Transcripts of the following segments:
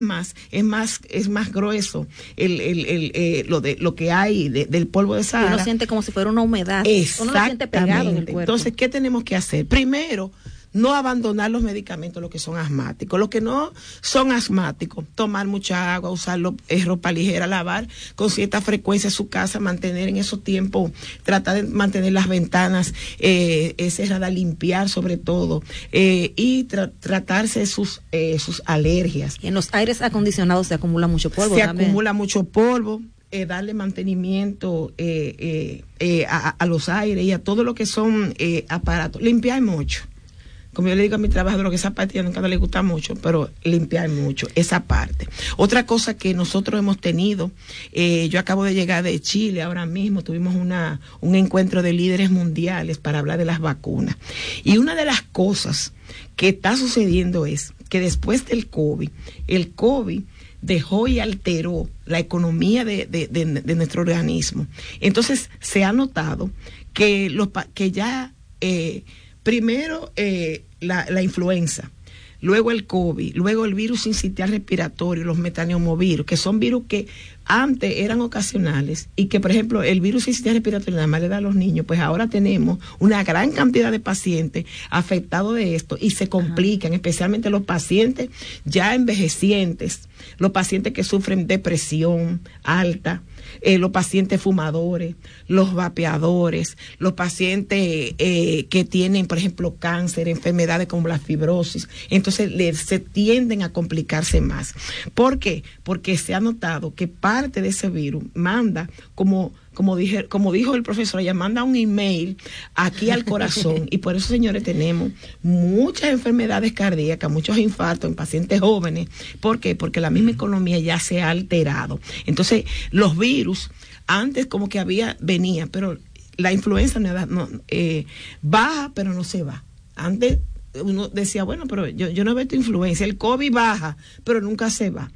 es más grueso lo que hay del polvo de Sahara. Uno siente como si fuera una humedad. Uno lo siente pegado en el cuerpo. Entonces, ¿qué tenemos que hacer? Primero, no abandonar los medicamentos, los que son asmáticos. Los que no son asmáticos, tomar mucha agua, usar ropa ligera, lavar con cierta frecuencia su casa, mantener en esos tiempos, tratar de mantener las ventanas cerradas, limpiar sobre todo, y tratarse sus alergias. Y en los aires acondicionados se acumula mucho polvo también. Acumula mucho polvo. Darle mantenimiento a los aires y a todo lo que son aparatos. Limpiar mucho. Como yo le digo a mi trabajador, que esa parte ya nunca le gusta mucho, pero limpiar mucho, esa parte. Otra cosa que nosotros hemos tenido, yo acabo de llegar de Chile ahora mismo, tuvimos un encuentro de líderes mundiales para hablar de las vacunas. Y una de las cosas que está sucediendo es que después del COVID, el COVID dejó y alteró la economía de nuestro organismo. Entonces se ha notado que ya... primero la influenza, luego el COVID, luego el virus sincitial respiratorio, los metaneumovirus, que son virus que antes eran ocasionales y que, por ejemplo, el virus sincitial respiratorio nada más le da a los niños, pues ahora tenemos una gran cantidad de pacientes afectados de esto y se complican, especialmente los pacientes ya envejecientes, los pacientes que sufren depresión alta, los pacientes fumadores, los vapeadores, los pacientes que tienen, por ejemplo, cáncer, enfermedades como la fibrosis. Entonces se tienden a complicarse más. ¿Por qué? Porque se ha notado que parte de ese virus manda, como dijo el profesor, ella manda un email aquí al corazón y por eso, señores, tenemos muchas enfermedades cardíacas, muchos infartos en pacientes jóvenes. ¿Por qué? Porque la misma economía ya se ha alterado. Entonces, los virus, antes como que venía, pero la influenza baja, pero no se va. Antes uno decía, bueno, pero yo no veo tu influencia, el COVID baja, pero nunca se va.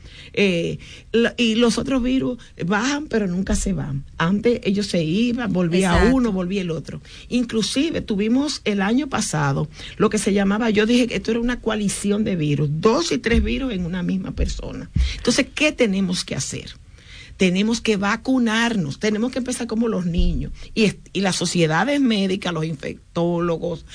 Y los otros virus bajan, pero nunca se van. Antes ellos se iban, volvía uno, volvía el otro. Inclusive tuvimos el año pasado lo que se llamaba, yo dije que esto era una coalición de virus, 2 y 3 virus en una misma persona. Entonces, ¿qué tenemos que hacer? Tenemos que vacunarnos, tenemos que empezar como los niños y las sociedades médicas, los infectólogos,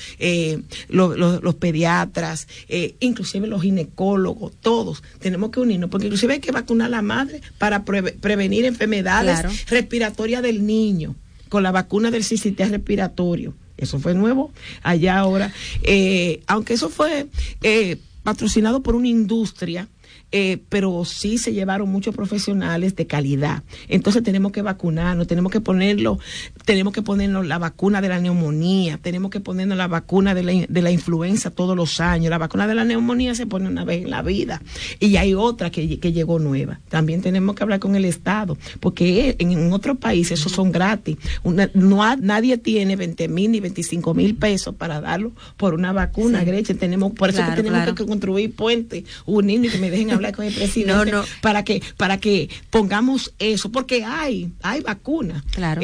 los pediatras, inclusive los ginecólogos, todos tenemos que unirnos, porque inclusive hay que vacunar a la madre para prevenir enfermedades respiratorias del niño con la vacuna del sincitial respiratorio. Eso fue nuevo allá ahora, aunque eso fue patrocinado por una industria. Pero sí se llevaron muchos profesionales de calidad. Entonces tenemos que vacunarnos, tenemos que ponernos la vacuna de la neumonía, tenemos que ponernos la vacuna de la influenza todos los años. La vacuna de la neumonía se pone una vez en la vida y hay otra que llegó nueva. También tenemos que hablar con el Estado, porque en otros países esos son gratis. Nadie tiene 20,000 ni 25,000 pesos para darlo por una vacuna, Gretchen. Por eso tenemos que construir puentes, unirnos y que me dejen hablar con el presidente para que pongamos eso, porque hay vacuna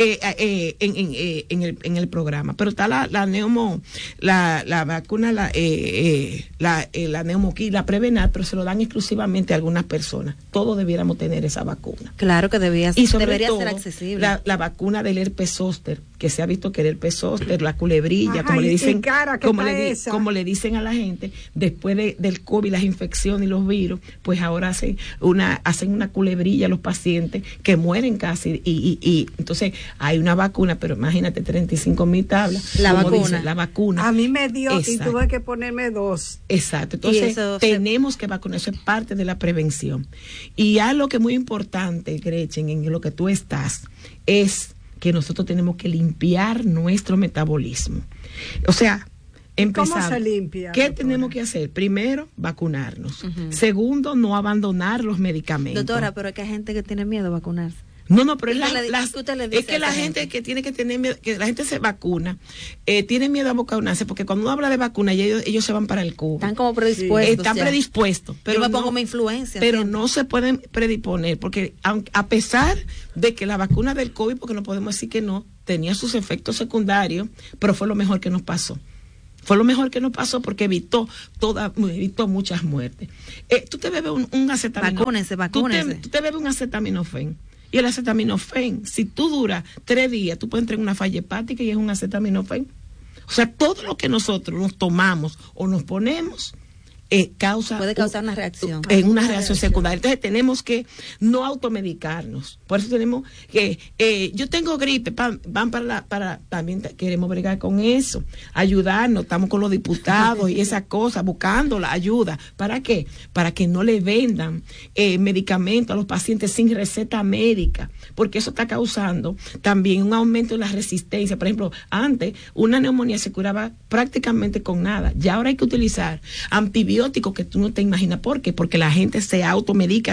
en el programa, pero está la vacuna, la neumoquina, la Prevenat, pero se lo dan exclusivamente a algunas personas. Todos debiéramos tener esa vacuna. Claro que debería ser accesible. La vacuna del herpes zóster, que se ha visto que el herpes zóster, la culebrilla, como le dicen a la gente, después del COVID, las infecciones y los virus, pues ahora hacen una culebrilla a los pacientes que mueren casi y entonces hay una vacuna, pero imagínate 35,000 tablas. La vacuna. A mí me dio y tuve que ponerme 2. Exacto. Entonces tenemos que vacunar, eso es parte de la prevención. Y algo que es muy importante, Gretchen, en lo que tú estás, es que nosotros tenemos que limpiar nuestro metabolismo. O sea, empezar. ¿Cómo se limpia? ¿Qué tenemos que hacer? Primero, vacunarnos. Segundo, no abandonar los medicamentos. Doctora, pero es que hay gente que tiene miedo a vacunarse. No, pero es que la gente que tiene que tener miedo, que la gente se vacuna, tiene miedo a vacunarse, porque cuando uno habla de vacuna, ellos se van para el cubo. Están como predispuestos. Están predispuestos. Pero yo me pongo mi influencia. Pero no se pueden predisponer, porque a pesar de que la vacuna del COVID, porque no podemos decir que no, tenía sus efectos secundarios, pero fue lo mejor que nos pasó. Fue lo mejor que nos pasó porque evitó muchas muertes. Tú te bebes un acetaminofén. Vacúnense. Tú te bebes un acetaminofén. Y el acetaminofén, si tú duras 3 días, tú puedes entrar en una falla hepática y es un acetaminofén. O sea, todo lo que nosotros nos tomamos o nos ponemos puede causar una reacción. Una reacción secundaria. Entonces tenemos que no automedicarnos. Por eso tenemos que, yo tengo gripe, van también queremos bregar con eso, ayudarnos, estamos con los diputados y esas cosas, buscando la ayuda. ¿Para qué? Para que no le vendan medicamentos a los pacientes sin receta médica, porque eso está causando también un aumento en la resistencia. Por ejemplo, antes una neumonía se curaba prácticamente con nada, ya ahora hay que utilizar antibióticos que tú no te imaginas. ¿Por qué? Porque la gente se automedica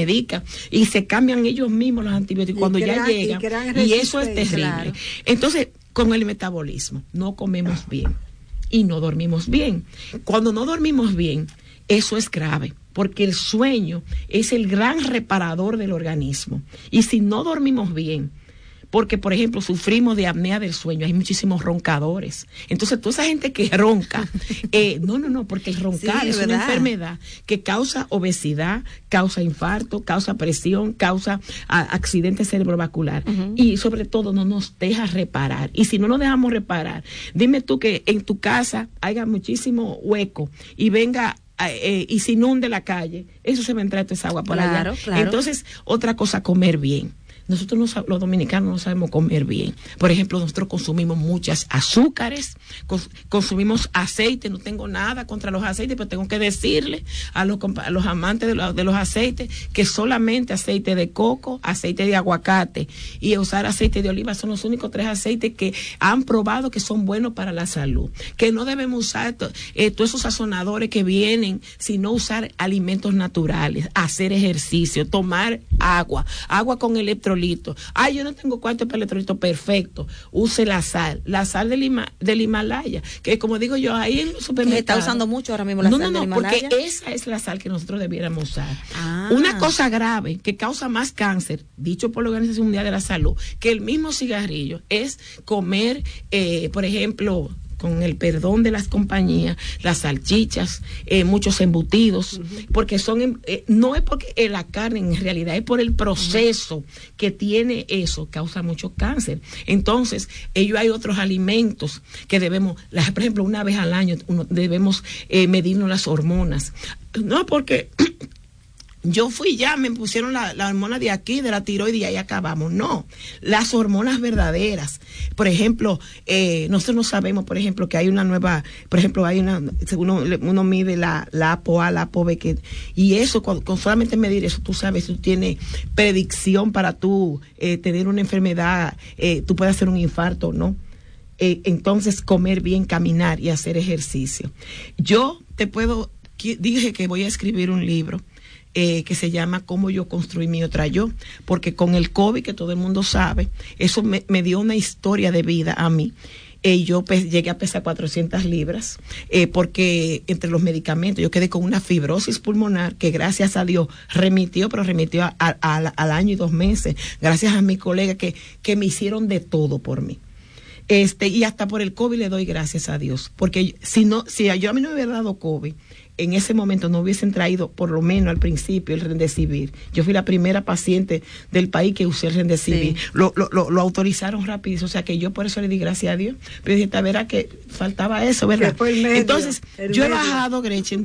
y se cambian ellos mismos los antibióticos cuando ya llegan, y eso es terrible. Claro. Entonces, con el metabolismo, no comemos bien y no dormimos bien. Cuando no dormimos bien, eso es grave, porque el sueño es el gran reparador del organismo. Y si no dormimos bien, porque, por ejemplo, sufrimos de apnea del sueño, hay muchísimos roncadores. Entonces, toda esa gente que ronca, no, porque el roncar es una enfermedad que causa obesidad, causa infarto, causa presión, causa accidente cerebrovascular. Y, sobre todo, no nos deja reparar. Y si no nos dejamos reparar, dime tú que en tu casa haya muchísimo hueco y venga y se inunde la calle, eso se va a entrar toda esa agua por allá. Claro. Entonces, otra cosa, comer bien. Nosotros los dominicanos no sabemos comer bien. Por ejemplo, nosotros consumimos muchas azúcares, consumimos aceite. No tengo nada contra los aceites, pero tengo que decirle a los amantes de los aceites que solamente aceite de coco, aceite de aguacate y usar aceite de oliva son los únicos 3 aceites que han probado que son buenos para la salud. Que no debemos usar todos esos sazonadores que vienen, sino usar alimentos naturales, hacer ejercicio, tomar agua con electrolitos. Yo no tengo cuarto para electrolito, perfecto. Use la sal del Himalaya, que como digo yo, ahí en los supermercados. Se está usando mucho ahora mismo la sal del Himalaya. Porque esa es la sal que nosotros debiéramos usar. Una cosa grave que causa más cáncer, dicho por la Organización Mundial de la Salud, que el mismo cigarrillo, es comer, por ejemplo, con el perdón de las compañías, las salchichas, muchos embutidos, porque no es porque la carne en realidad, es por el proceso que tiene eso, causa mucho cáncer. Entonces, hay otros alimentos que debemos, por ejemplo, una vez al año debemos medirnos las hormonas. No porque yo fui me pusieron la hormona de aquí, de la tiroides, y ahí acabamos. No, las hormonas verdaderas. Por ejemplo, nosotros no sabemos, por ejemplo, que hay una nueva, por ejemplo, uno mide la ApoA, la ApoB, y eso, con solamente medir eso, tú sabes, tú tienes predicción para tú tener una enfermedad, tú puedes hacer un infarto o no. Entonces, comer bien, caminar y hacer ejercicio. Yo dije que voy a escribir un libro que se llama Cómo yo construí mi otra yo, porque con el COVID, que todo el mundo sabe, eso me dio una historia de vida a mí. Yo llegué a pesar 400 libras, porque entre los medicamentos yo quedé con una fibrosis pulmonar que gracias a Dios remitió al año y 2 meses, gracias a mis colegas que me hicieron de todo por mí. Y hasta por el COVID le doy gracias a Dios, porque si yo a mí no me hubiera dado COVID, en ese momento no hubiesen traído, por lo menos al principio, el Remdesivir. Yo fui la primera paciente del país que usé el Remdesivir. Sí. Lo autorizaron rápido, o sea que yo por eso le di gracias a Dios. Pero dije, verá que faltaba eso, ¿verdad? Entonces, yo he bajado, Gretchen,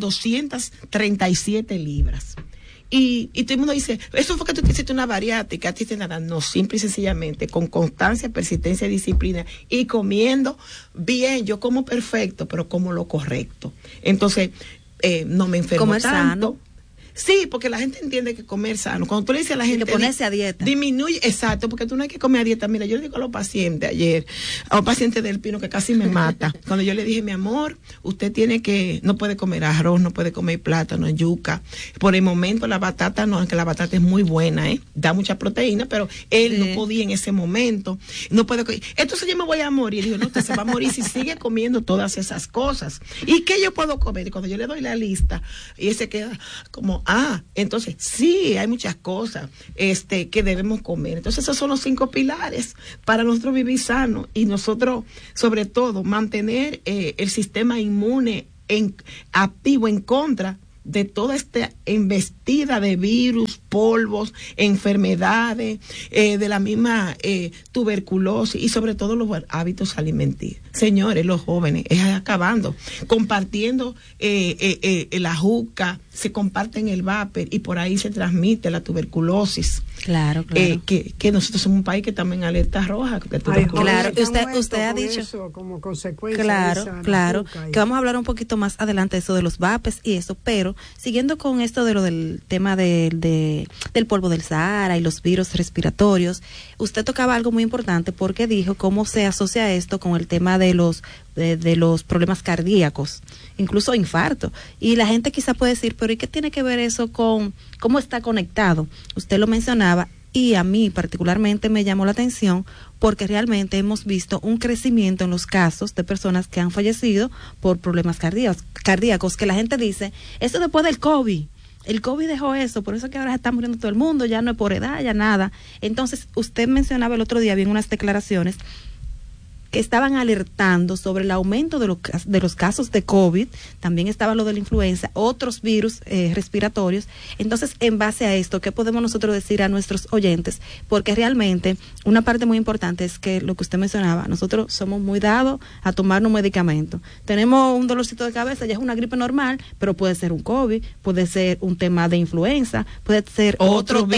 237 libras. Y todo el mundo dice, eso fue que tú te hiciste una bariátrica, te hiciste nada. No, simple y sencillamente, con constancia, persistencia y disciplina, y comiendo bien. Yo como perfecto, pero como lo correcto. Entonces, no me enfermo comer tanto. Sano. Sí, porque la gente entiende que comer sano. Cuando tú le dices a la gente, que ponerse a dieta. Disminuye, exacto, porque tú no hay que comer a dieta. Mira, yo le digo a los pacientes ayer, a un paciente del Pino que casi me mata, cuando yo le dije, mi amor, usted no puede comer arroz, no puede comer plátano, yuca. Por el momento la batata no, aunque la batata es muy buena, da mucha proteína, pero él no podía en ese momento. No puede comer. Entonces yo me voy a morir. Digo, no, usted se va a morir si sigue comiendo todas esas cosas. ¿Y qué yo puedo comer? Y cuando yo le doy la lista, y él se queda como Entonces, sí, hay muchas cosas que debemos comer. Entonces, esos son los 5 pilares para nosotros vivir sano y nosotros, sobre todo, mantener el sistema inmune activo en contra de toda esta embestida de virus, polvos, enfermedades, de la misma tuberculosis y sobre todo los hábitos alimenticios. Señores, los jóvenes, es acabando, compartiendo la juca, se comparten el vapor y por ahí se transmite la tuberculosis. Claro. Que nosotros somos un país que también alerta roja. Claro, usted ha dicho eso, como consecuencia claro, que vamos a hablar un poquito más adelante de eso de los vapes y eso, pero siguiendo con esto de lo del tema del polvo del Sahara y los virus respiratorios, usted tocaba algo muy importante porque dijo cómo se asocia esto con el tema de los problemas cardíacos, incluso infarto. Y la gente quizá puede decir, pero ¿y qué tiene que ver eso con cómo está conectado? Usted lo mencionaba y a mí particularmente me llamó la atención porque realmente hemos visto un crecimiento en los casos de personas que han fallecido por problemas cardíacos, que la gente dice, eso después del COVID. El COVID dejó eso, por eso que ahora se está muriendo todo el mundo, ya no es por edad, ya nada. Entonces, usted mencionaba el otro día, vi en unas declaraciones que estaban alertando sobre el aumento de los casos de COVID, también estaba lo de la influenza, otros virus respiratorios. Entonces, en base a esto, ¿qué podemos nosotros decir a nuestros oyentes? Porque realmente una parte muy importante es que lo que usted mencionaba, nosotros somos muy dados a tomarnos medicamentos. Tenemos un dolorcito de cabeza, ya es una gripe normal, pero puede ser un COVID, puede ser un tema de influenza, puede ser otros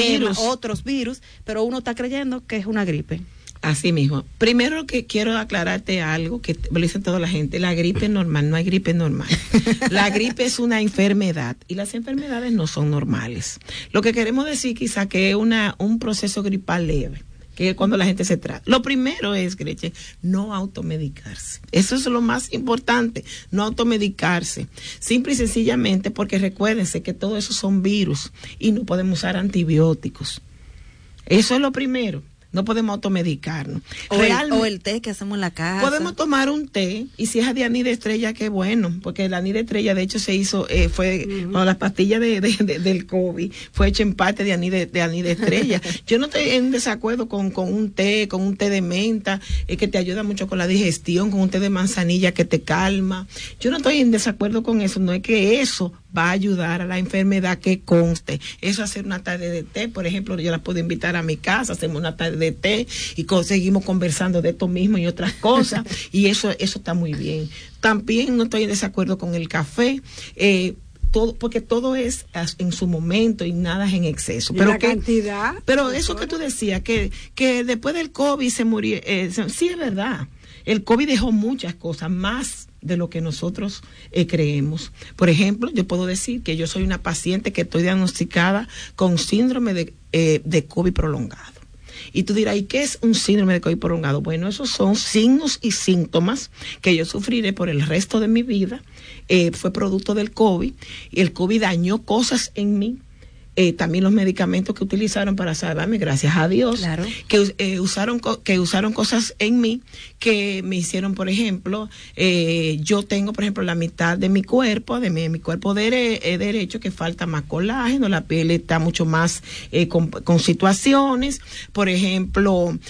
virus, pero uno está creyendo que es una gripe. Así mismo. Primero que quiero aclararte algo que me dicen toda la gente, la gripe es normal, no hay gripe normal. La gripe es una enfermedad y las enfermedades no son normales. Lo que queremos decir quizá que es un proceso gripal leve, que es cuando la gente se trata. Lo primero es, Gretchen, no automedicarse. Eso es lo más importante, no automedicarse. Simple y sencillamente porque recuérdense que todo eso son virus y no podemos usar antibióticos. Eso es lo primero. No podemos automedicarnos. O el té que hacemos en la casa. Podemos tomar un té, y si es de anís de estrella, qué bueno, porque el anís de estrella, de hecho, se hizo, cuando las pastillas del COVID, fue hecho en parte de anís de estrella. Yo no estoy en desacuerdo con un té de menta, que te ayuda mucho con la digestión, con un té de manzanilla que te calma. Yo no estoy en desacuerdo con eso, no es que eso va a ayudar a la enfermedad, que conste. Eso, hacer una tarde de té, por ejemplo, yo las puedo invitar a mi casa, hacemos una tarde de té y seguimos conversando de esto mismo y otras cosas, y eso está muy bien. También no estoy en desacuerdo con el café, porque todo es en su momento y nada es en exceso. Pero la cantidad. Pero eso que tú decías, que después del COVID se murió, sí es verdad. El COVID dejó muchas cosas más de lo que nosotros creemos. Por ejemplo, yo puedo decir que yo soy una paciente que estoy diagnosticada con síndrome de COVID prolongado. Y tú dirás, ¿y qué es un síndrome de COVID prolongado? Bueno, esos son signos y síntomas que yo sufriré por el resto de mi vida. Fue producto del COVID, y el COVID dañó cosas en mí. También los medicamentos que utilizaron para salvarme, gracias a Dios, claro, que usaron cosas en mí que me hicieron, por ejemplo, yo tengo, por ejemplo, la mitad de mi cuerpo, mi cuerpo derecho, que falta más colágeno, la piel está mucho más con situaciones. Por ejemplo,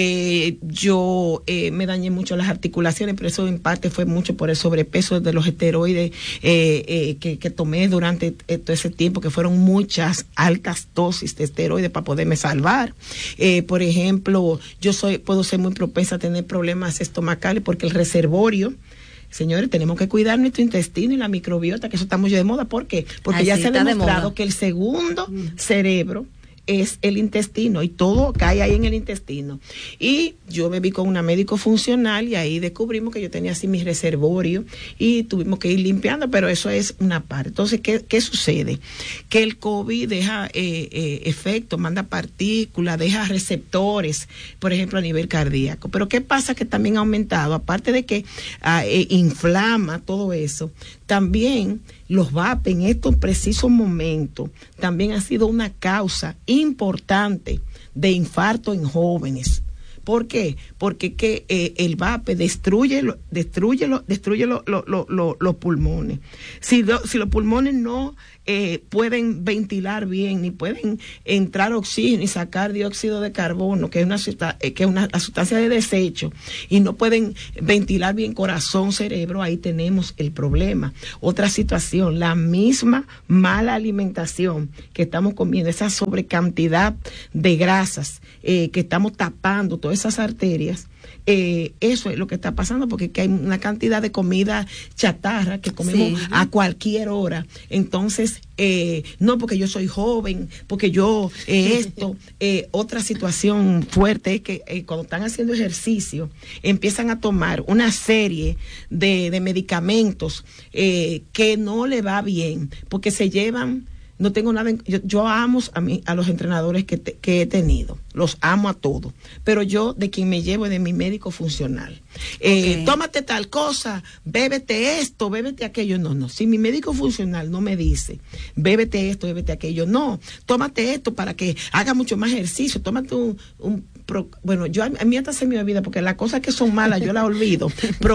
yo me dañé mucho las articulaciones, pero eso en parte fue mucho por el sobrepeso de los esteroides que tomé durante todo ese tiempo, que fueron muchas altas dosis de esteroides para poderme salvar. Por ejemplo, puedo ser muy propensa a tener problemas estomacales porque el reservorio, señores, tenemos que cuidar nuestro intestino y la microbiota, que eso está muy de moda. ¿Por qué? Porque ya se ha demostrado que el segundo cerebro es el intestino, y todo cae ahí en el intestino. Y yo me vi con una médico funcional y ahí descubrimos que yo tenía así mi reservorio y tuvimos que ir limpiando, pero eso es una parte. Entonces, ¿qué sucede? Que el COVID deja efecto, manda partículas, deja receptores, por ejemplo, a nivel cardíaco. Pero ¿qué pasa? Que también ha aumentado, aparte de que inflama todo eso, también los vapes en estos precisos momentos también ha sido una causa importante de infarto en jóvenes. ¿Por qué? Porque el vape destruye los pulmones. Si los pulmones no pueden ventilar bien, ni pueden entrar oxígeno y sacar dióxido de carbono, que es una sustancia de desecho, y no pueden ventilar bien corazón, cerebro, ahí tenemos el problema. Otra situación, la misma mala alimentación que estamos comiendo, esa sobrecantidad de grasas que estamos tapando todas esas arterias. Eso es lo que está pasando, porque hay una cantidad de comida chatarra que comemos a cualquier hora. Entonces, no porque yo soy joven, porque yo otra situación fuerte es que cuando están haciendo ejercicio empiezan a tomar una serie de medicamentos que no le va bien, porque se llevan. No tengo nada, yo amo a los entrenadores que he tenido, los amo a todos, pero yo de quien me llevo es de mi médico funcional. Tómate tal cosa, bébete esto, bébete aquello. No, si mi médico funcional no me dice, bébete esto, bébete aquello, no, tómate esto para que haga mucho más ejercicio, tómate bueno, a mí hasta se me olvida, porque las cosas que son malas yo las olvido,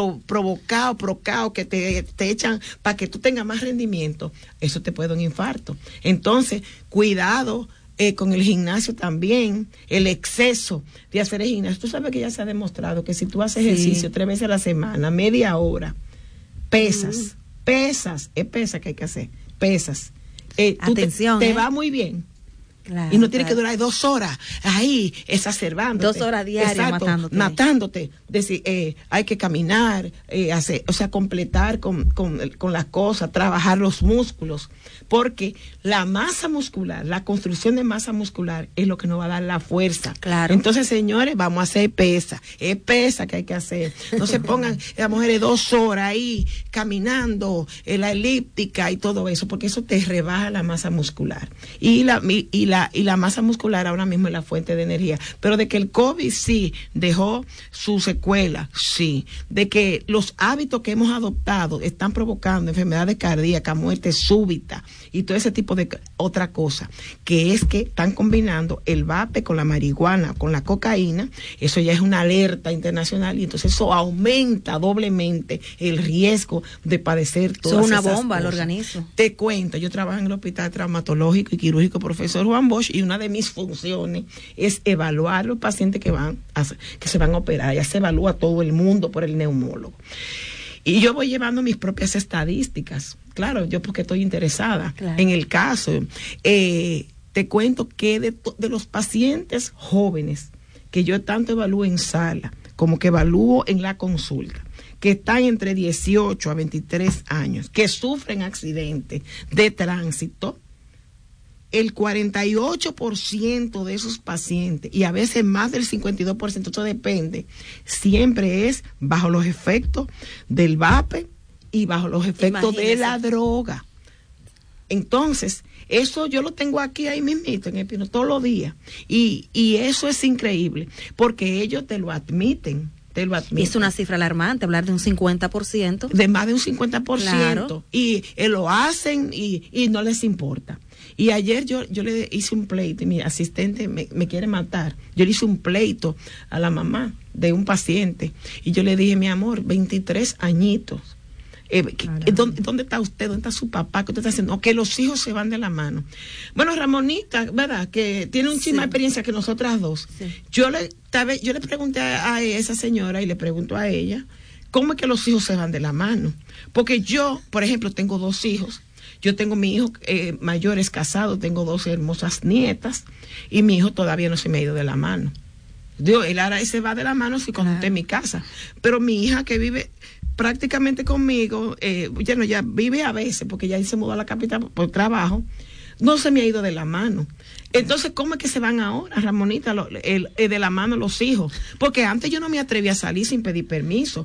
provocado, que te echan para que tú tengas más rendimiento, eso te puede dar un infarto. Entonces, cuidado con el gimnasio también, el exceso de hacer el gimnasio. Tú sabes que ya se ha demostrado que si tú haces ejercicio 3 veces a la semana, media hora, pesas, es pesa que hay que hacer, pesas. Atención, te va muy bien. Claro, y no tiene que durar 2 horas ahí exacerbándote. 2 horas diarias matándote. Decir, hay que caminar, completar con las cosas, trabajar los músculos, porque la masa muscular, la construcción de masa muscular es lo que nos va a dar la fuerza. Claro. Entonces, señores, vamos a hacer pesa. Es pesa que hay que hacer. No se pongan las mujeres 2 horas ahí caminando, la elíptica y todo eso, porque eso te rebaja la masa muscular. Y la masa muscular ahora mismo es la fuente de energía. Pero de que el COVID sí dejó su secuela, sí. De que los hábitos que hemos adoptado están provocando enfermedades cardíacas, muerte súbita y todo ese tipo de otra cosa, que es que están combinando el vape con la marihuana, con la cocaína. Eso ya es una alerta internacional, y entonces eso aumenta doblemente el riesgo de padecer todas esas cosas. Es una bomba al organismo. Te cuento, yo trabajo en el Hospital Traumatológico y Quirúrgico Profesor Juan Bosch, y una de mis funciones es evaluar los pacientes que se van a operar. Ya se evalúa todo el mundo por el neumólogo. Y yo voy llevando mis propias estadísticas. Claro, yo porque estoy interesada en el caso. Te cuento que de los pacientes jóvenes que yo tanto evalúo en sala como que evalúo en la consulta, que están entre 18 a 23 años, que sufren accidentes de tránsito, el 48% de esos pacientes, y a veces más del 52%, eso depende, siempre es bajo los efectos del vape y bajo los efectos de la droga. Entonces, eso yo lo tengo ahí mismito en el Pino todos los días, y eso es increíble, porque ellos te lo admiten. Y es una cifra alarmante, hablar de un 50%. De más de un 50%. Claro. Y lo hacen y no les importa. Y ayer yo le hice un pleito, y mi asistente me quiere matar. Yo le hice un pleito a la mamá de un paciente, y yo le dije, mi amor, 23 añitos. ¿Dónde está usted? ¿Dónde está su papá? ¿Qué usted está haciendo? Que los hijos se van de la mano. Bueno, Ramonita, ¿verdad? Que tiene un chisme de experiencia que nosotras dos. Sí. Yo le pregunté a esa señora, y le pregunto a ella, ¿cómo es que los hijos se van de la mano? Porque yo, por ejemplo, tengo 2 hijos. Yo tengo mi hijo mayor, es casado, tengo 2 hermosas nietas, y mi hijo todavía no se me ha ido de la mano. Dios, él ahora se va de la mano si cuando esté en mi casa. Pero mi hija, que vive prácticamente conmigo, ya vive a veces, porque ya se mudó a la capital por trabajo, no se me ha ido de la mano. Entonces, ¿cómo es que se van ahora, Ramonita, de la mano los hijos? Porque antes yo no me atrevía a salir sin pedir permiso.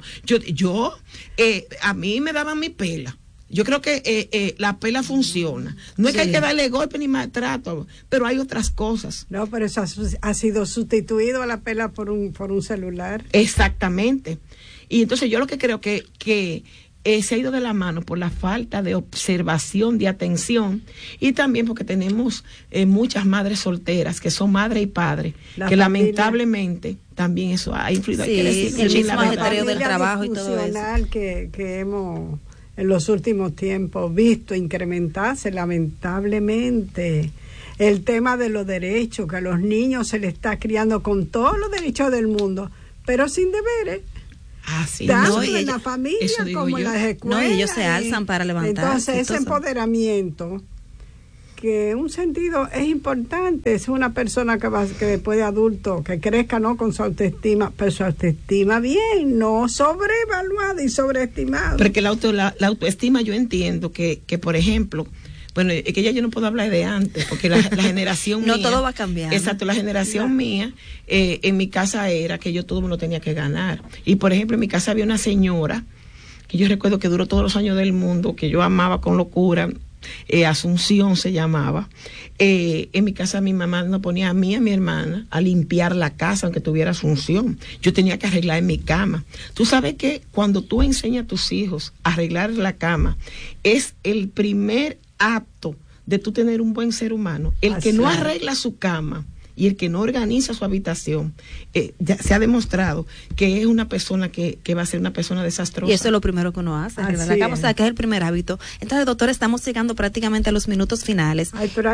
A mí me daban mi pela. Yo creo que la pela funciona. No es que hay que darle golpe ni maltrato, pero hay otras cosas. No, pero eso ha sido sustituido a la pela por un celular. Exactamente. Y entonces yo lo que creo que se ha ido de la mano por la falta de observación, de atención, y también porque tenemos muchas madres solteras que son madre y padre, que lamentablemente también eso ha influido. Sí, el mismo ajetreo del trabajo y todo eso. Que hemos en los últimos tiempos visto incrementarse lamentablemente el tema de los derechos, que a los niños se les está criando con todos los derechos del mundo, pero sin deberes. Sí, tanto en la familia como en las escuelas. No, y ellos se alzan para levantarse. Entonces, ese empoderamiento, que en un sentido es importante, es una persona que después de adulto, que crezca, ¿no?, con su autoestima, pero su autoestima bien, no sobrevaluada y sobreestimada. Porque la autoestima, yo entiendo que, por ejemplo, bueno, es que ya yo no puedo hablar de antes, porque la generación no, mía... todo va cambiando. Exacto, la generación mía, en mi casa era que yo todo me lo tenía que ganar. Y, por ejemplo, en mi casa había una señora, que yo recuerdo que duró todos los años del mundo, que yo amaba con locura, Asunción se llamaba. En mi casa mi mamá nos ponía a mí y a mi hermana a limpiar la casa, aunque tuviera Asunción. Yo tenía que arreglar en mi cama. Tú sabes que cuando tú enseñas a tus hijos a arreglar la cama, es el primer acto de tú tener un buen ser humano. El que no arregla su cama y el que no organiza su habitación, ya se ha demostrado que es una persona que va a ser una persona desastrosa. Y eso es lo primero que uno hace, arreglar la cama, o sea, que es el primer hábito. Entonces, doctor, estamos llegando prácticamente a los minutos finales. Pero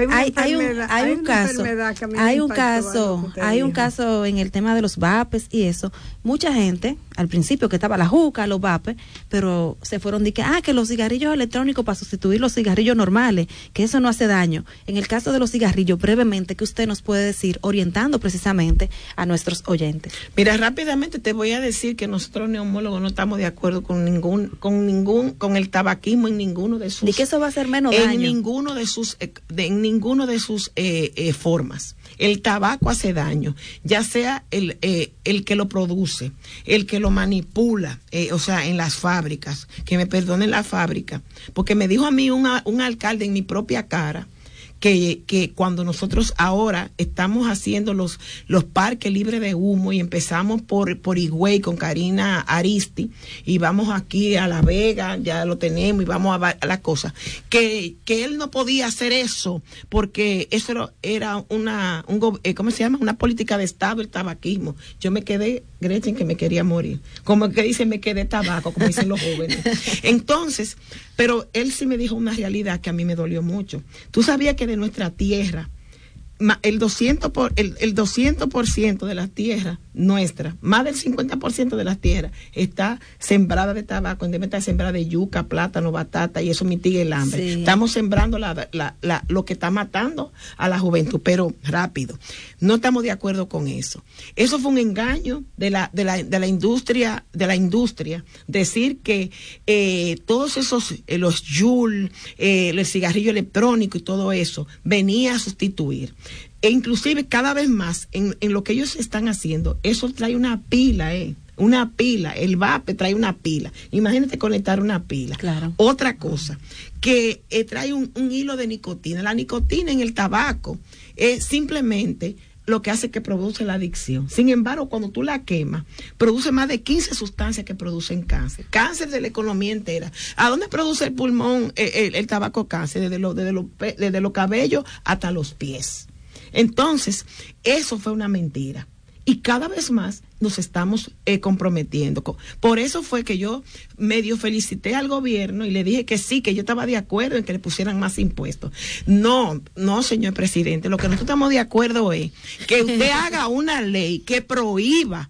hay un caso en el tema de los vapes y eso. Mucha gente, al principio que estaba la juca, los vapes, pero se fueron de que los cigarrillos electrónicos para sustituir los cigarrillos normales, que eso no hace daño. En el caso de los cigarrillos, brevemente, ¿qué usted nos puede decir, orientando precisamente a nuestros oyentes? Mira, rápidamente te voy a decir que nosotros neumólogos no estamos de acuerdo con el tabaquismo en ninguno de sus... ¿Y que eso va a hacer menos daño? En ninguno de sus formas. El tabaco hace daño, ya sea el que lo produce, el que lo manipula, o sea, en las fábricas, que me perdonen la fábrica, porque me dijo a mí un alcalde en mi propia cara, que cuando nosotros ahora estamos haciendo los parques libres de humo y empezamos por Higüey con Karina Aristi y vamos aquí a La Vega, ya lo tenemos y vamos a la cosa, que él no podía hacer eso porque eso era ¿cómo se llama? Una política de Estado, el tabaquismo. Yo me quedé, Gretchen, que me quería morir. Como que dicen, me quedé tabaco, como dicen los jóvenes. Entonces, pero él sí me dijo una realidad que a mí me dolió mucho. Tú sabías que de nuestra tierra, el 200% de la tierra nuestra, más del 50% de la tierra está sembrada de tabaco, en vez de estar sembrada de yuca, plátano, batata, y eso mitiga el hambre. Sí. Estamos sembrando lo que está matando a la juventud, pero rápido. No estamos de acuerdo con eso. Eso fue un engaño de la industria, decir que todos esos, los Juul, el cigarrillo electrónico y todo eso, venía a sustituir. E inclusive cada vez más en lo que ellos están haciendo, eso trae una pila, el vape trae una pila. Imagínate conectar una pila. Claro. Otra cosa, que trae un hilo de nicotina. La nicotina en el tabaco es simplemente lo que hace que produce la adicción. Sin embargo, cuando tú la quemas, produce más de 15 sustancias que producen cáncer. Cáncer de la economía entera. ¿A dónde produce el pulmón el tabaco cáncer? Desde los cabellos hasta los pies. Entonces, eso fue una mentira. Y cada vez más nos estamos comprometiendo. Por eso fue que yo medio felicité al gobierno y le dije que sí, que yo estaba de acuerdo en que le pusieran más impuestos. No, señor presidente, lo que nosotros estamos de acuerdo es que usted haga una ley que prohíba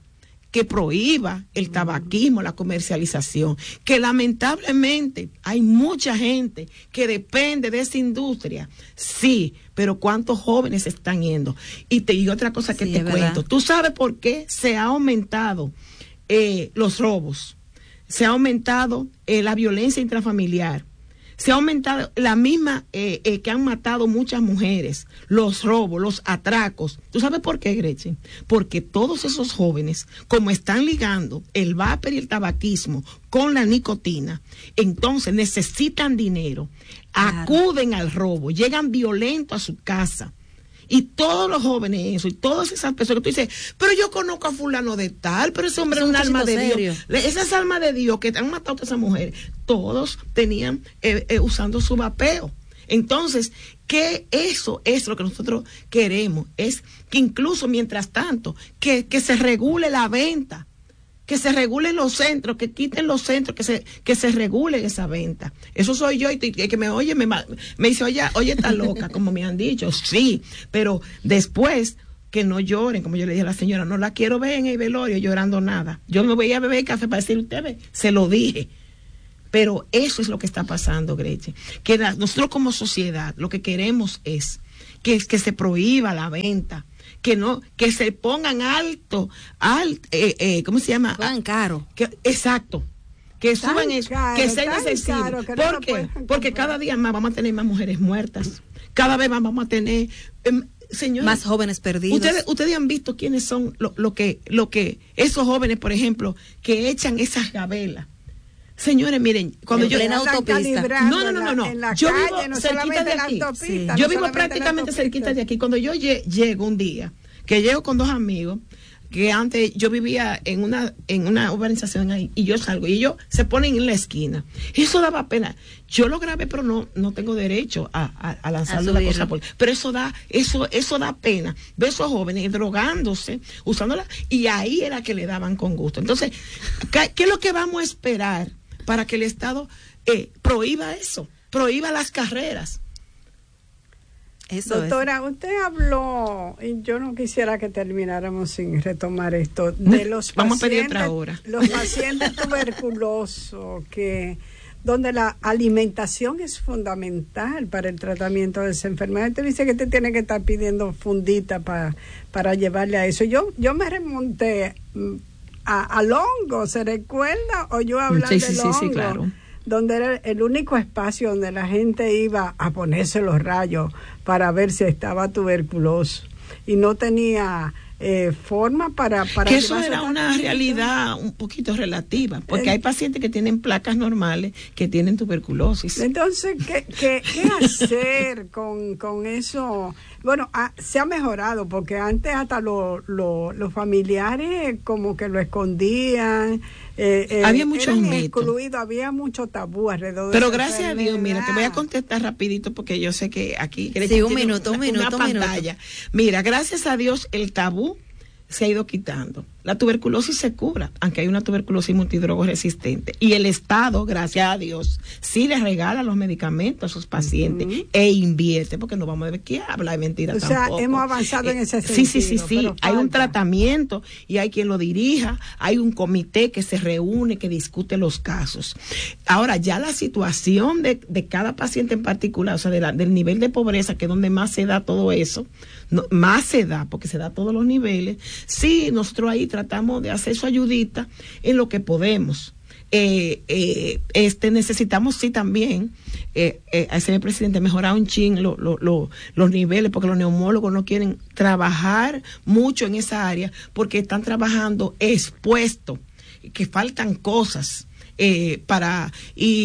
el tabaquismo, la comercialización, que lamentablemente hay mucha gente que depende de esa industria, sí, pero ¿cuántos jóvenes están yendo? Y otra cosa que te cuento, ¿tú sabes por qué se ha aumentado los robos? Se ha aumentado la violencia intrafamiliar. Se ha aumentado la misma que han matado muchas mujeres, los robos, los atracos. ¿Tú sabes por qué, Gretchen? Porque todos esos jóvenes, como están ligando el vapor y el tabaquismo con la nicotina, entonces necesitan dinero, acuden al robo, llegan violentos a su casa. Y todos los jóvenes eso, y todas esas personas que tú dices, pero yo conozco a fulano de tal, pero ese hombre es un alma de Dios. Esas almas de Dios que han matado a esas mujeres, todos tenían usando su vapeo. Entonces, que eso es lo que nosotros queremos, es que incluso mientras tanto, que se regule la venta que se regulen los centros, que quiten los centros, que se regulen esa venta. Eso soy yo, y que me oye, me dice, oye, está loca, como me han dicho, sí, pero después que no lloren, como yo le dije a la señora, no la quiero ver en el velorio llorando nada. Yo me voy a beber café para decir, usted ve, se lo dije. Pero eso es lo que está pasando, Gretchen, que nosotros como sociedad lo que queremos es que se prohíba la venta, que se pongan alto, ¿cómo se llama? Pongan caro. Exacto. Que suban eso, que sea inaccesible. ¿Por qué? Porque cada día más vamos a tener más mujeres muertas. Cada vez más vamos a tener, señores, más jóvenes perdidos. Ustedes han visto quiénes son lo que esos jóvenes, por ejemplo, que echan esas gabelas. Señores, miren, cuando yo en autopista. No. Yo vivo cerquita de aquí. Sí. Yo vivo prácticamente cerquita de aquí. Cuando yo llego un día, que llego con 2 amigos, que antes yo vivía en una urbanización ahí, y yo salgo y ellos se ponen en la esquina. Eso daba pena. Yo lo grabé, pero no tengo derecho a lanzarle la cosa pero eso da pena. Ver esos jóvenes drogándose, usándola, y ahí era que le daban con gusto. Entonces, ¿qué es lo que vamos a esperar para que el Estado prohíba eso? Prohíba las carreras. Eso doctora, usted habló, y yo no quisiera que termináramos sin retomar esto, de los Vamos pacientes, a pedir otra hora. Los pacientes tuberculosos, donde la alimentación es fundamental para el tratamiento de esa enfermedad. Usted dice que te tiene que estar pidiendo fundita para llevarle a eso. Yo me remonté al hongo, ¿se recuerda? O yo hablando del hongo. Sí, claro. Donde era el único espacio donde la gente iba a ponerse los rayos para ver si estaba tuberculoso y no tenía forma para que eso era una realidad un poquito relativa, porque hay pacientes que tienen placas normales que tienen tuberculosis. Entonces, ¿qué hacer con eso? Bueno, se ha mejorado, porque antes hasta los familiares como que lo escondían. Había muchos mitos. Había mucho tabú alrededor. Pero gracias a Dios, mira, te voy a contestar rapidito, porque yo sé que aquí sí, un minuto. Pantalla. Mira, gracias a Dios el tabú se ha ido quitando. La tuberculosis se cura, aunque hay una tuberculosis multidrogo resistente. Y el Estado, gracias a Dios, sí les regala los medicamentos a sus pacientes e invierte, porque no vamos a ver quién habla de mentira tampoco. O sea, hemos avanzado en ese sentido. Sí. Hay un tratamiento y hay quien lo dirija, hay un comité que se reúne, que discute los casos. Ahora, ya la situación de cada paciente en particular, o sea, del nivel de pobreza, que es donde más se da todo eso, más se da, porque se da a todos los niveles. Sí, nosotros ahí tratamos de hacer su ayudita en lo que podemos. Necesitamos también, señor presidente, mejorar un chin los niveles, porque los neumólogos no quieren trabajar mucho en esa área, porque están trabajando expuestos, que faltan cosas para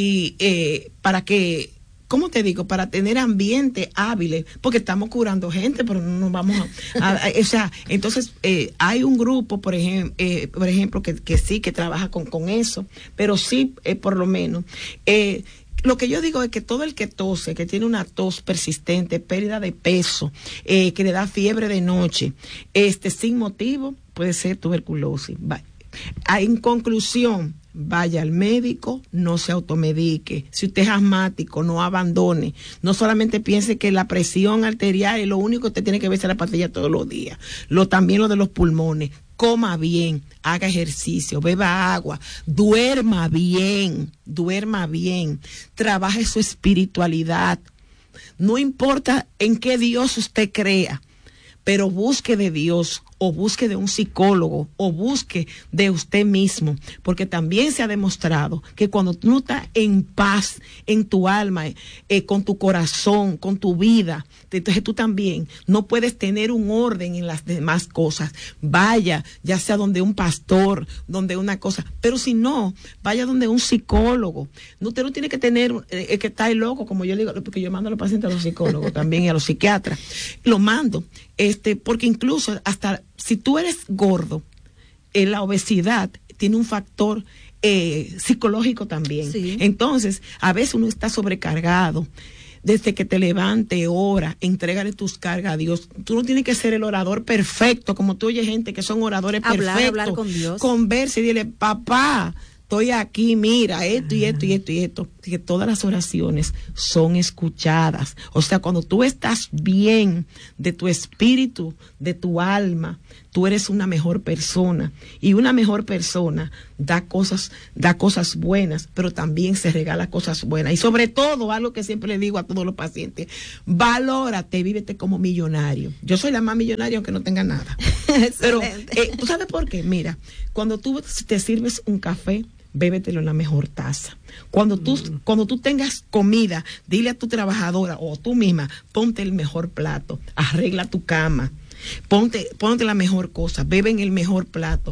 que, ¿cómo te digo? Para tener ambiente hábiles, porque estamos curando gente, pero no nos vamos o sea, entonces hay un grupo, por ejemplo, que sí, que trabaja con eso, pero sí, por lo menos, lo que yo digo es que todo el que tose, que tiene una tos persistente, pérdida de peso, que le da fiebre de noche, sin motivo, puede ser tuberculosis. En conclusión, vaya al médico, no se automedique. Si usted es asmático, no abandone. No solamente piense que la presión arterial es lo único que usted tiene que verse la pastilla todos los días. También lo de los pulmones. Coma bien, haga ejercicio, beba agua, duerma bien, trabaje su espiritualidad. No importa en qué Dios usted crea, pero busque de Dios, o busque de un psicólogo, o busque de usted mismo, porque también se ha demostrado que cuando tú no estás en paz en tu alma, con tu corazón, con tu vida, entonces tú también no puedes tener un orden en las demás cosas. Vaya, ya sea donde un pastor, donde una cosa, pero si no, vaya donde un psicólogo. No, usted no tiene que tener, que estar loco, como yo digo, porque yo mando a los pacientes a los psicólogos también y a los psiquiatras. Lo mando, porque incluso hasta si tú eres gordo, la obesidad tiene un factor psicológico también. Sí. Entonces, a veces uno está sobrecargado. Desde que te levantes, ora, entrégale tus cargas a Dios. Tú no tienes que ser el orador perfecto, como tú oyes gente que son oradores perfectos. Hablar con Dios. Conversa y dile, papá, estoy aquí, mira, esto y esto y esto y esto. Que todas las oraciones son escuchadas. O sea, cuando tú estás bien de tu espíritu, de tu alma, tú eres una mejor persona. Y una mejor persona da cosas buenas, pero también se regala cosas buenas. Y sobre todo, algo que siempre le digo a todos los pacientes, valórate, vívete como millonario. Yo soy la más millonaria aunque no tenga nada. Pero, ¿tú sabes por qué? Mira, cuando tú te sirves un café, bébetelo en la mejor taza. Cuando tú tengas comida, dile a tu trabajadora o tú misma, ponte el mejor plato, arregla tu cama, ponte la mejor cosa, bebe en el mejor plato,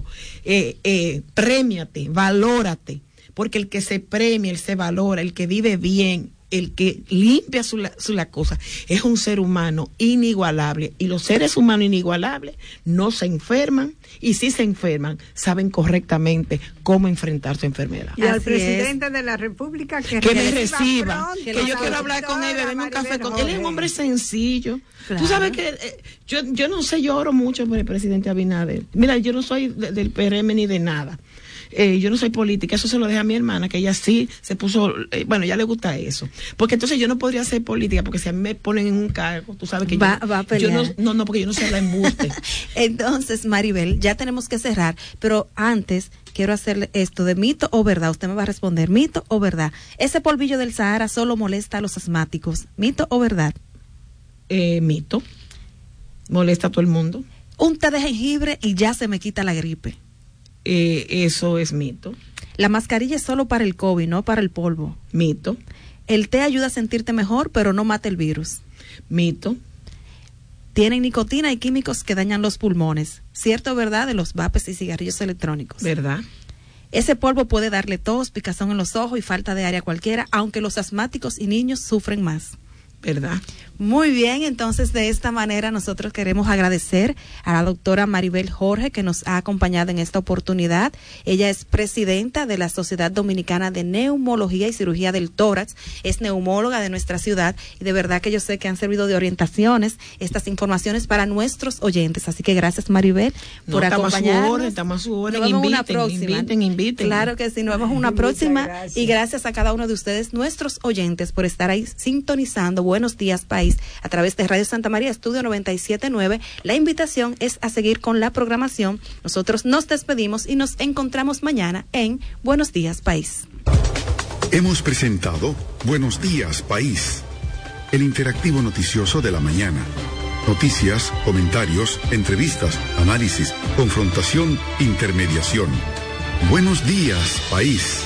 prémiate, valórate, porque el que se premia, el se valora, el que vive bien, el que limpia su cosa, es un ser humano inigualable. Y los seres humanos inigualables no se enferman, y si se enferman, saben correctamente cómo enfrentar su enfermedad. Y al presidente de la República que me reciba, que yo quiero hablar con él, beberme un café con él. Él es un hombre sencillo. Claro. Tú sabes que yo no sé, yo oro mucho por el presidente Abinader. Mira, yo no soy del PRM ni de nada. Yo no soy política, eso se lo deja a mi hermana, que ella sí se puso, ya le gusta eso. Porque entonces yo no podría hacer política, porque si a mí me ponen en un cargo, tú sabes que va a pelear. Yo no, porque yo no sé hablar embuste. Entonces, Maribel, ya tenemos que cerrar, pero antes quiero hacerle esto de mito o verdad. Usted me va a responder, mito o verdad. Ese polvillo del Sahara solo molesta a los asmáticos, mito o verdad. Mito. Molesta a todo el mundo. Un té de jengibre y ya se me quita la gripe. Eso es mito. La mascarilla es solo para el COVID, no para el polvo. Mito. El té ayuda a sentirte mejor, pero no mata el virus. Mito. Tienen nicotina y químicos que dañan los pulmones. ¿Cierto o verdad de los vapes y cigarrillos electrónicos? Verdad. Ese polvo puede darle tos, picazón en los ojos y falta de aire a cualquiera, aunque los asmáticos y niños sufren más. ¿Verdad? Muy bien, entonces de esta manera nosotros queremos agradecer a la doctora Maribel Jorge que nos ha acompañado en esta oportunidad. Ella es presidenta de la Sociedad Dominicana de Neumología y Cirugía del Tórax, es neumóloga de nuestra ciudad y de verdad que yo sé que han servido de orientaciones estas informaciones para nuestros oyentes. Así que gracias, Maribel, por acompañarnos. Estamos a su hora. Nos vemos una próxima. Inviten. Claro que sí, nos vemos una próxima. Gracias. Y gracias a cada uno de ustedes, nuestros oyentes, por estar ahí sintonizando Buenos Días País a través de Radio Santa María, Estudio 97.9. La invitación es a seguir con la programación. Nosotros nos despedimos y nos encontramos mañana en Buenos Días País. Hemos presentado Buenos Días País, el interactivo noticioso de la mañana. Noticias, comentarios, entrevistas, análisis, confrontación, intermediación. Buenos Días País.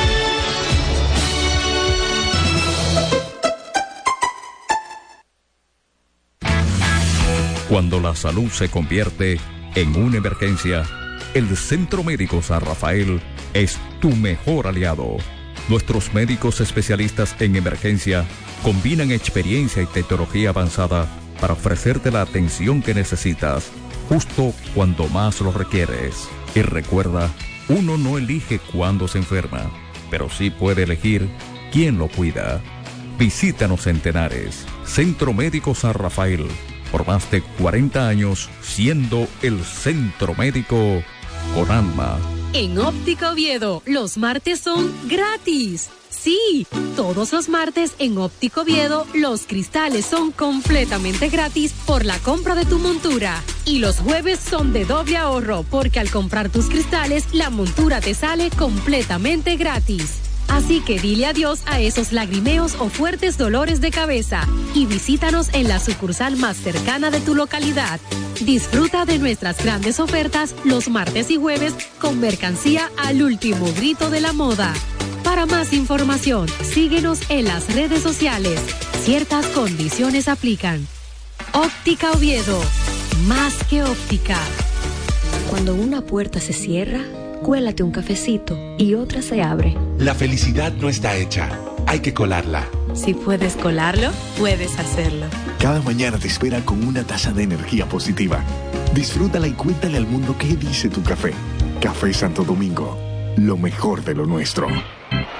Cuando la salud se convierte en una emergencia, el Centro Médico San Rafael es tu mejor aliado. Nuestros médicos especialistas en emergencia combinan experiencia y tecnología avanzada para ofrecerte la atención que necesitas, justo cuando más lo requieres. Y recuerda, uno no elige cuándo se enferma, pero sí puede elegir quién lo cuida. Visítanos en Tenares, Centro Médico San Rafael, por más de 40 años siendo el centro médico con alma. En Óptica Oviedo, los martes son gratis. Sí, todos los martes en Óptica Oviedo, los cristales son completamente gratis por la compra de tu montura. Y los jueves son de doble ahorro, porque al comprar tus cristales, la montura te sale completamente gratis. Así que dile adiós a esos lagrimeos o fuertes dolores de cabeza y visítanos en la sucursal más cercana de tu localidad. Disfruta de nuestras grandes ofertas los martes y jueves con mercancía al último grito de la moda. Para más información, síguenos en las redes sociales. Ciertas condiciones aplican. Óptica Oviedo, más que óptica. Cuando una puerta se cierra, cuélate un cafecito y otra se abre. La felicidad no está hecha, hay que colarla. Si puedes colarlo, puedes hacerlo. Cada mañana te espera con una taza de energía positiva. Disfrútala y cuéntale al mundo qué dice tu café. Café Santo Domingo, lo mejor de lo nuestro.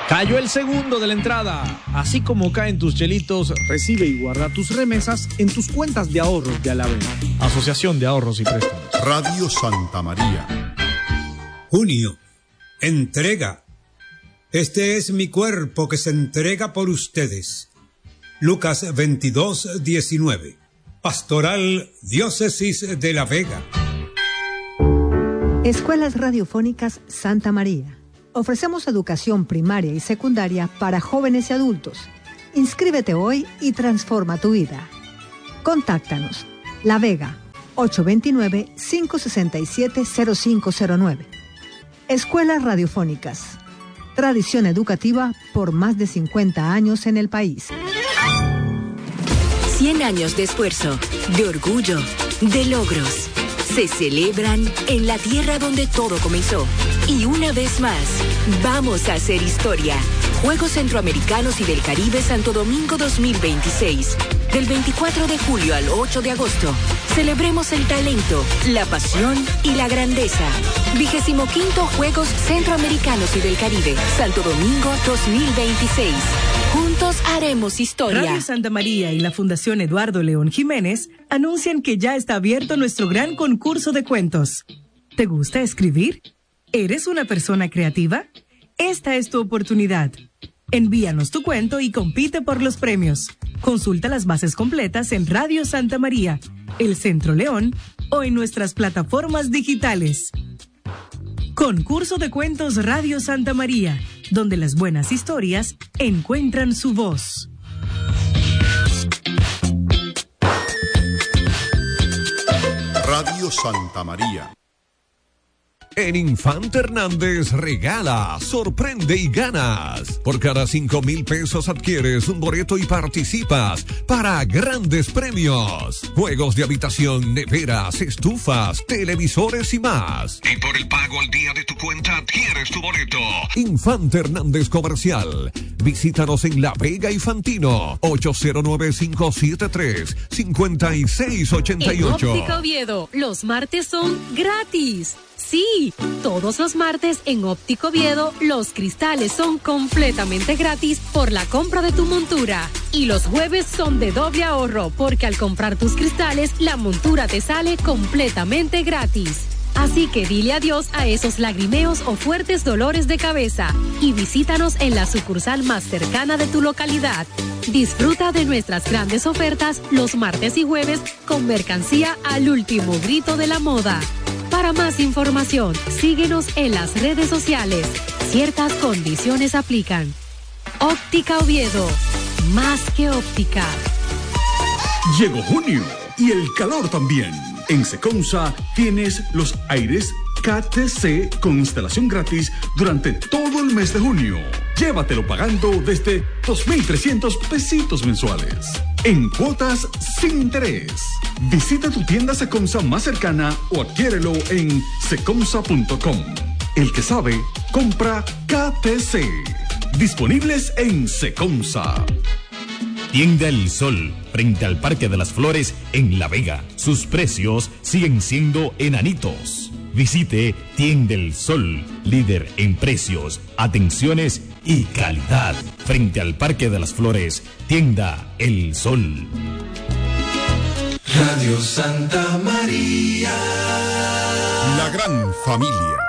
Cayó el segundo de la entrada. Así como caen tus chelitos, recibe y guarda tus remesas en tus cuentas de ahorros de Alavena. Asociación de Ahorros y Préstamos. Radio Santa María. Junio. Entrega. Este es mi cuerpo que se entrega por ustedes. Lucas 22:19. Pastoral Diócesis de La Vega. Escuelas Radiofónicas Santa María. Ofrecemos educación primaria y secundaria para jóvenes y adultos. Inscríbete hoy y transforma tu vida. Contáctanos. La Vega, 829-567-0509. Escuelas Radiofónicas. Tradición educativa por más de 50 años en el país. 100 años de esfuerzo, de orgullo, de logros. Se celebran en la tierra donde todo comenzó. Y una vez más, vamos a hacer historia. Juegos Centroamericanos y del Caribe Santo Domingo 2026. Del 24 de julio al 8 de agosto. Celebremos el talento, la pasión y la grandeza. 25º Juegos Centroamericanos y del Caribe Santo Domingo 2026. Juntos haremos historia. Radio Santa María y la Fundación Eduardo León Jiménez anuncian que ya está abierto nuestro gran concurso de cuentos. ¿Te gusta escribir? ¿Eres una persona creativa? Esta es tu oportunidad. Envíanos tu cuento y compite por los premios. Consulta las bases completas en Radio Santa María, El Centro León o en nuestras plataformas digitales. Concurso de Cuentos Radio Santa María, donde las buenas historias encuentran su voz. Radio Santa María. En Infante Hernández regala, sorprende y ganas. Por cada 5,000 pesos adquieres un boleto y participas para grandes premios. Juegos de habitación, neveras, estufas, televisores y más. Y por el pago al día de tu cuenta adquieres tu boleto. Infante Hernández Comercial. Visítanos en La Vega y Fantino. 809-573-5688. En Óptica Oviedo, los martes son gratis. Sí, todos los martes en Óptico Oviedo los cristales son completamente gratis por la compra de tu montura. Y los jueves son de doble ahorro porque al comprar tus cristales la montura te sale completamente gratis. Así que dile adiós a esos lagrimeos o fuertes dolores de cabeza y visítanos en la sucursal más cercana de tu localidad. Disfruta de nuestras grandes ofertas los martes y jueves con mercancía al último grito de la moda. Para más información, síguenos en las redes sociales. Ciertas condiciones aplican. Óptica Oviedo, más que óptica. Llegó junio y el calor también. En Secomsa tienes los aires KTC con instalación gratis durante todo el mes de junio. Llévatelo pagando desde 2,300 pesitos mensuales. En cuotas sin interés. Visita tu tienda Secomsa más cercana o adquiérelo en secomsa.com. El que sabe, compra KTC. Disponibles en Secomsa. Tienda El Sol, frente al Parque de las Flores en La Vega. Sus precios siguen siendo enanitos. Visite Tienda El Sol, líder en precios, atenciones y calidad. Frente al Parque de las Flores, Tienda El Sol. Radio Santa María. La gran familia.